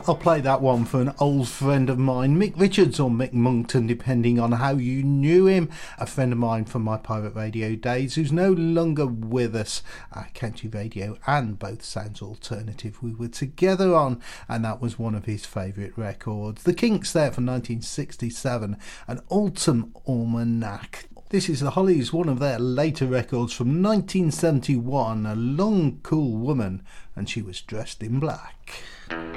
I'll play that one for an old friend of mine, Mick Richards or Mick Monkton, depending on how you knew him. A friend of mine from my pirate radio days who's no longer with us at Country Radio and Both Sounds Alternative we were together on, and that was one of his favourite records. The Kinks there from 1967, an Autumn Almanac. This is the Hollies, one of their later records from 1971, A Long Cool Woman, and She Was Dressed in Black.